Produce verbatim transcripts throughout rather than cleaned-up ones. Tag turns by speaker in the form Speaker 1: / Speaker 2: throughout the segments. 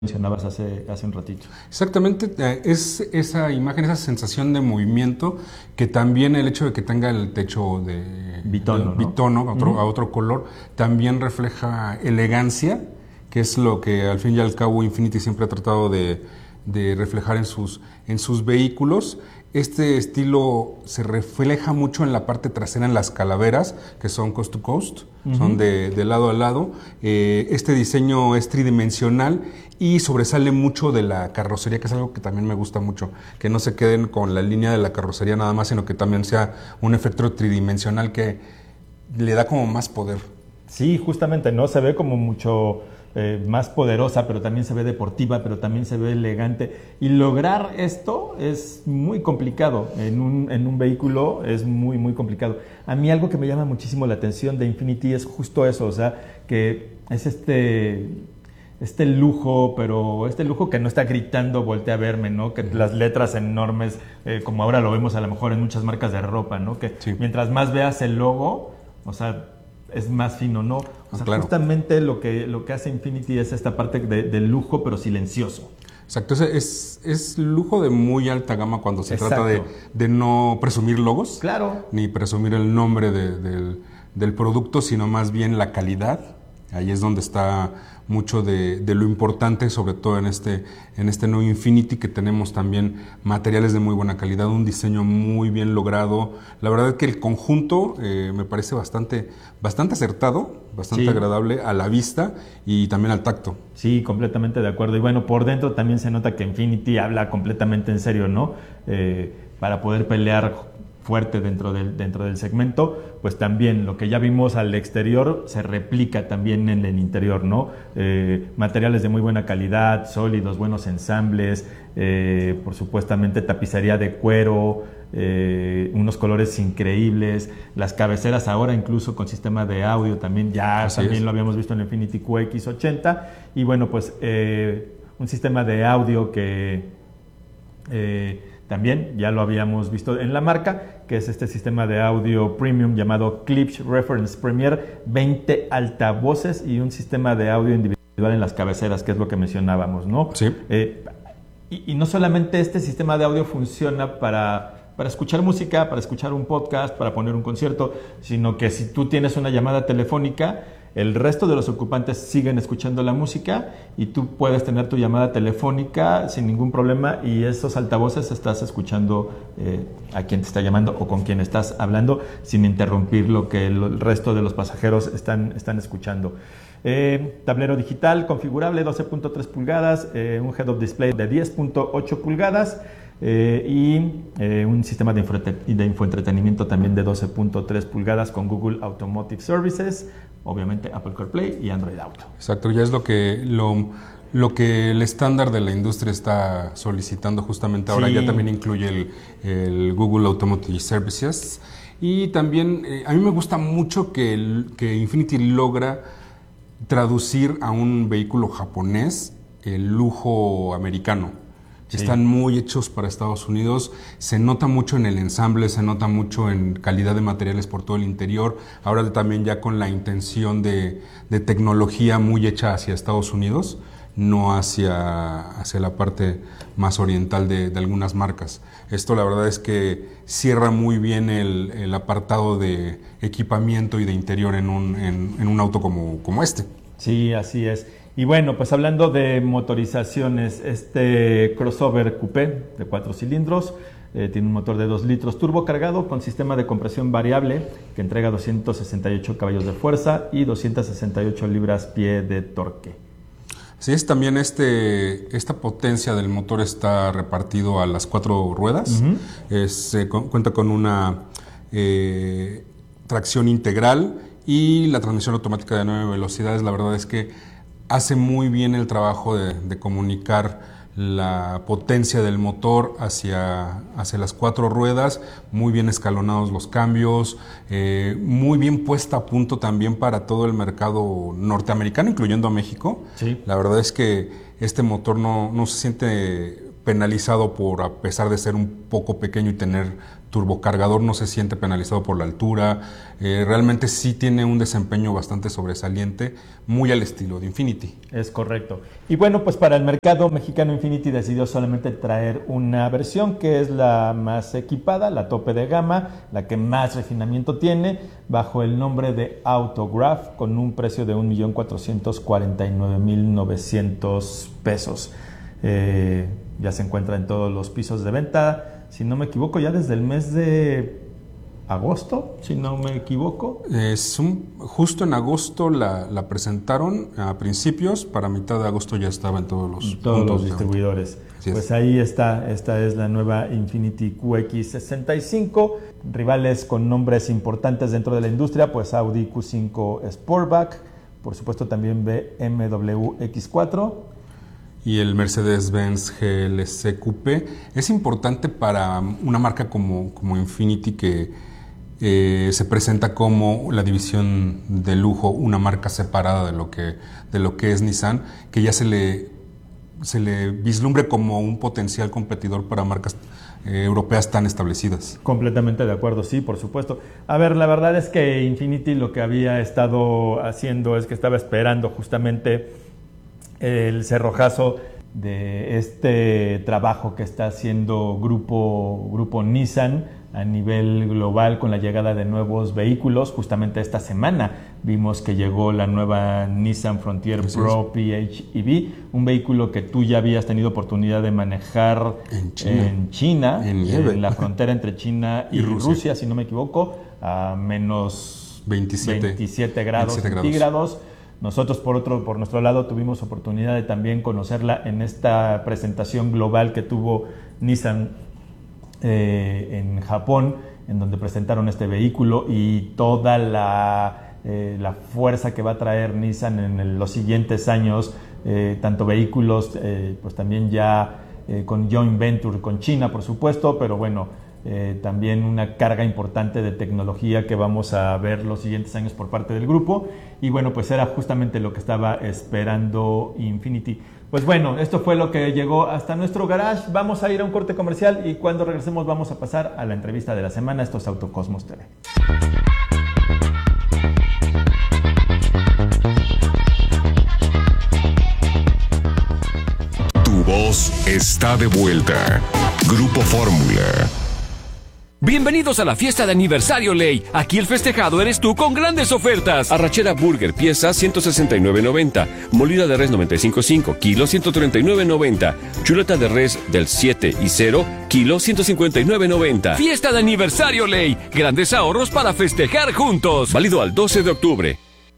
Speaker 1: mencionabas hace, hace un ratito.
Speaker 2: Exactamente, eh, es esa imagen, esa sensación de movimiento que también el hecho de que tenga el techo de
Speaker 1: Bitono,
Speaker 2: de,
Speaker 1: ¿no?
Speaker 2: bitono a, otro,
Speaker 1: Uh-huh.
Speaker 2: a otro color, también refleja elegancia, que es lo que al fin y al cabo Infiniti siempre ha tratado de, de reflejar en sus, en sus vehículos. Este estilo se refleja mucho en la parte trasera, en las calaveras, que son coast to coast, uh-huh. son de, de lado a lado. Eh, este diseño es tridimensional y sobresale mucho de la carrocería, que es algo que también me gusta mucho, que no se queden con la línea de la carrocería nada más, sino que también sea un efecto tridimensional que le da como más poder.
Speaker 1: Sí, justamente, ¿no? Se ve como mucho eh, más poderosa, pero también se ve deportiva, pero también se ve elegante. Y lograr esto es muy complicado. En un, en un vehículo es muy, muy complicado. A mí algo que me llama muchísimo la atención de Infiniti es justo eso, o sea, que es este... este lujo, pero este lujo que no está gritando, voltea a verme, ¿no? Que las letras enormes, eh, como ahora lo vemos a lo mejor en muchas marcas de ropa, ¿no? Que sí. Mientras más veas el logo, o sea, es más fino, ¿no? O sea, ah, claro. Justamente lo que, lo que hace Infiniti es esta parte de, de lujo, pero silencioso.
Speaker 2: Exacto, es, es lujo de muy alta gama cuando se Exacto. trata de, de no presumir logos,
Speaker 1: claro.
Speaker 2: ni presumir el nombre de, de, del producto, sino más bien la calidad. Ahí es donde está mucho de, de lo importante, sobre todo en este, en este nuevo Infiniti, que tenemos también materiales de muy buena calidad, un diseño muy bien logrado. La verdad es que el conjunto eh, me parece bastante, bastante acertado, bastante sí. agradable a la vista y también al tacto.
Speaker 1: Sí, completamente de acuerdo. Y bueno, por dentro también se nota que Infiniti habla completamente en serio, ¿no? Eh, para poder pelear fuerte dentro del, dentro del segmento, pues también lo que ya vimos al exterior se replica también en el interior, ¿no? Eh, materiales de muy buena calidad, sólidos, buenos ensambles, eh, por supuestamente tapicería de cuero, eh, unos colores increíbles, las cabeceras ahora incluso con sistema de audio también, ya Así también es. Lo habíamos visto en el Infiniti Q X ochenta, y bueno, pues eh, un sistema de audio que... Eh, También ya lo habíamos visto en la marca, que es este sistema de audio premium llamado Klipsch Reference Premier, veinte altavoces y un sistema de audio individual en las cabeceras, que es lo que mencionábamos, ¿no?
Speaker 2: Sí.
Speaker 1: Eh, y, y no solamente este sistema de audio funciona para, para escuchar música, para escuchar un podcast, para poner un concierto, sino que si tú tienes una llamada telefónica, el resto de los ocupantes siguen escuchando la música y tú puedes tener tu llamada telefónica sin ningún problema y esos altavoces estás escuchando eh, a quien te está llamando o con quien estás hablando sin interrumpir lo que el resto de los pasajeros están, están escuchando. Eh, tablero digital configurable doce punto tres pulgadas, eh, un head-up display de diez punto ocho pulgadas, Eh, y eh, un sistema de, infoentre- de infoentretenimiento también de doce punto tres pulgadas con Google Automotive Services, obviamente Apple CarPlay y Android Auto.
Speaker 2: Exacto, ya es lo que lo, lo que el estándar de la industria está solicitando justamente ahora. Sí. Ya también incluye el, el Google Automotive Services y también eh, a mí me gusta mucho que, el, que Infiniti logra traducir a un vehículo japonés el lujo americano. Sí. Están muy hechos para Estados Unidos, se nota mucho en el ensamble, se nota mucho en calidad de materiales por todo el interior, ahora también ya con la intención de, de tecnología muy hecha hacia Estados Unidos, no hacia, hacia la parte más oriental de, de algunas marcas. Esto la verdad es que cierra muy bien el, el apartado de equipamiento y de interior en un, en, en un auto como, como este.
Speaker 1: Sí, así es. Y bueno, pues hablando de motorizaciones, este crossover coupé de cuatro cilindros eh, tiene un motor de dos litros turbo cargado con sistema de compresión variable que entrega doscientos sesenta y ocho caballos de fuerza y doscientas sesenta y ocho libras-pie de torque.
Speaker 2: Sí, es también este, esta potencia del motor está repartido a las cuatro ruedas. Uh-huh. Es, eh, cu- cuenta con una eh, tracción integral y la transmisión automática de nueve velocidades. La verdad es que hace muy bien el trabajo de, de comunicar la potencia del motor hacia, hacia las cuatro ruedas, muy bien escalonados los cambios, eh, muy bien puesta a punto también para todo el mercado norteamericano, incluyendo a México.
Speaker 1: Sí.
Speaker 2: La verdad es que este motor no, no se siente penalizado por, a pesar de ser un poco pequeño y tener turbocargador no se siente penalizado por la altura, eh, realmente sí tiene un desempeño bastante sobresaliente, muy al estilo de Infiniti.
Speaker 1: Es correcto. Y bueno, pues para el mercado mexicano, Infiniti decidió solamente traer una versión que es la más equipada, la tope de gama, la que más refinamiento tiene, bajo el nombre de Autograph, con un precio de un millón cuatrocientos cuarenta y nueve mil novecientos pesos. Eh, ya se encuentra en todos los pisos de venta, si no me equivoco, ya desde el mes de agosto, si no me equivoco.
Speaker 2: Es un, justo en agosto la, la presentaron a principios, para mitad de agosto ya estaba en todos los,
Speaker 1: todos los distribuidores.
Speaker 2: Así
Speaker 1: pues
Speaker 2: es.
Speaker 1: Ahí está, esta es la nueva Infiniti Q X sesenta y cinco, rivales con nombres importantes dentro de la industria, pues Audi Q cinco Sportback, por supuesto también B M W X cuatro,
Speaker 2: y el Mercedes-Benz G L C Coupé. Es importante para una marca como, como Infiniti, que eh, se presenta como la división de lujo, una marca separada de lo que, de lo que es Nissan, que ya se le, se le vislumbre como un potencial competidor para marcas eh, europeas tan establecidas.
Speaker 1: Completamente de acuerdo, sí, por supuesto. A ver, la verdad es que Infiniti lo que había estado haciendo es que estaba esperando justamente el cerrojazo de este trabajo que está haciendo Grupo, Grupo Nissan a nivel global con la llegada de nuevos vehículos. Justamente esta semana vimos que llegó la nueva Nissan Frontier
Speaker 2: Así
Speaker 1: Pro
Speaker 2: es.
Speaker 1: P H E V, un vehículo que tú ya habías tenido oportunidad de manejar
Speaker 2: En China,
Speaker 1: en, China,
Speaker 2: en, nieve.
Speaker 1: en la frontera entre China y, y Rusia. Rusia, si no me equivoco, a menos
Speaker 2: veintisiete,
Speaker 1: veintisiete grados
Speaker 2: veintisiete
Speaker 1: centígrados. Nosotros, por otro, por nuestro lado, tuvimos oportunidad de también conocerla en esta presentación global que tuvo Nissan eh, en Japón, en donde presentaron este vehículo y toda la, eh, la fuerza que va a traer Nissan en el, los siguientes años, eh, tanto vehículos, eh, pues también ya eh, con joint venture con China, por supuesto, pero bueno, Eh, también una carga importante de tecnología que vamos a ver los siguientes años por parte del grupo. Y bueno, pues era justamente lo que estaba esperando Infiniti. Pues bueno, esto fue lo que llegó hasta nuestro garage. Vamos a ir a un corte comercial y cuando regresemos vamos a pasar a la entrevista de la semana. Esto es Autocosmos T V.
Speaker 3: Tu voz está de vuelta. Grupo Fórmula.
Speaker 4: Bienvenidos a la fiesta de aniversario Ley. Aquí el festejado eres tú con grandes ofertas. Arrachera Burger, pieza ciento sesenta y nueve noventa. Molida de res noventa y cinco punto cinco, kilo ciento treinta y nueve noventa. Chuleta de res del siete y cero, kilo ciento cincuenta y nueve noventa. Fiesta de aniversario Ley. Grandes ahorros para festejar juntos. Válido al doce de octubre.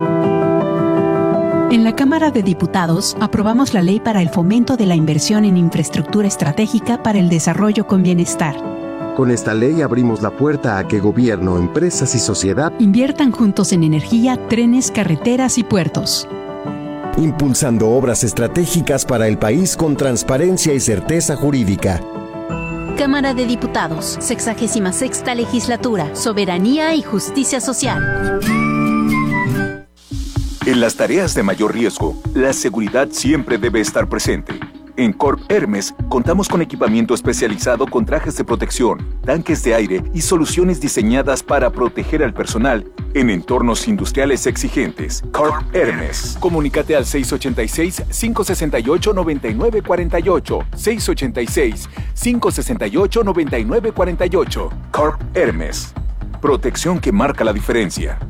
Speaker 5: En la Cámara de Diputados aprobamos la ley para el fomento de la inversión en infraestructura estratégica para el desarrollo con bienestar.
Speaker 6: Con esta ley abrimos la puerta a que gobierno, empresas y sociedad
Speaker 5: inviertan juntos en energía, trenes, carreteras y puertos,
Speaker 7: impulsando obras estratégicas para el país con transparencia y certeza jurídica.
Speaker 8: Cámara de Diputados, sexagésima sexta legislatura, soberanía y justicia social.
Speaker 9: En las tareas de mayor riesgo, la seguridad siempre debe estar presente. En Corp Hermes contamos con equipamiento especializado con trajes de protección, tanques de aire y soluciones diseñadas para proteger al personal en entornos industriales exigentes. Corp Hermes. Comunícate al seis ochenta y seis, cinco sesenta y ocho, noventa y nueve cuarenta y ocho, seis ochenta y seis, cinco sesenta y ocho, noventa y nueve cuarenta y ocho. Corp Hermes. Protección que marca la diferencia.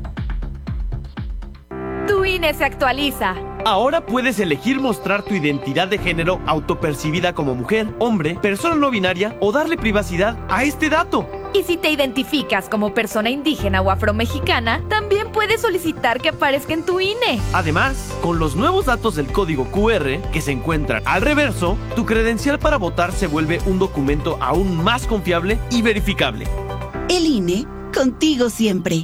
Speaker 10: Tu I N E se actualiza.
Speaker 11: Ahora puedes elegir mostrar tu identidad de género autopercibida como mujer, hombre, persona no binaria o darle privacidad a este dato.
Speaker 10: Y si te identificas como persona indígena o afromexicana, también puedes solicitar que aparezca en tu I N E.
Speaker 11: Además, con los nuevos datos del código Q R que se encuentran al reverso, tu credencial para votar se vuelve un documento aún más confiable y verificable.
Speaker 12: El I N E, contigo siempre.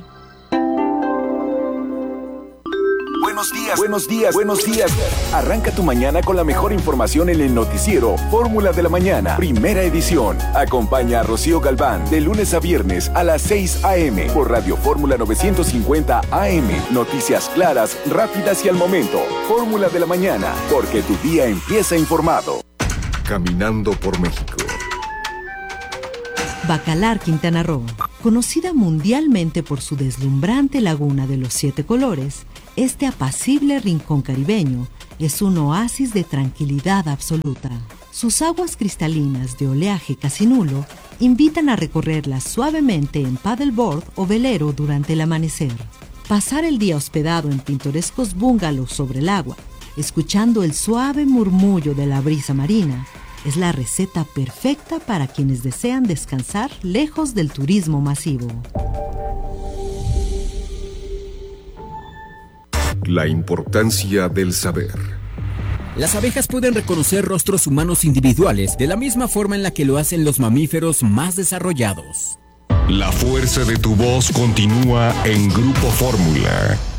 Speaker 9: Buenos días, buenos días, buenos días. Arranca tu mañana con la mejor información en el noticiero Fórmula de la Mañana, primera edición. Acompaña a Rocío Galván de lunes a viernes a las seis a eme por Radio Fórmula novecientos cincuenta A M. Noticias claras, rápidas y al momento. Fórmula de la Mañana, porque tu día empieza informado.
Speaker 3: Caminando por México.
Speaker 13: Bacalar, Quintana Roo. Conocida mundialmente por su deslumbrante laguna de los siete colores, este apacible rincón caribeño es un oasis de tranquilidad absoluta. Sus aguas cristalinas de oleaje casi nulo invitan a recorrerlas suavemente en paddleboard o velero durante el amanecer. Pasar el día hospedado en pintorescos bungalows sobre el agua, escuchando el suave murmullo de la brisa marina, es la receta perfecta para quienes desean descansar lejos del turismo masivo.
Speaker 3: La importancia del saber.
Speaker 14: Las abejas pueden reconocer rostros humanos individuales de la misma forma en la que lo hacen los mamíferos más desarrollados.
Speaker 3: La fuerza de tu voz continúa en Grupo Fórmula.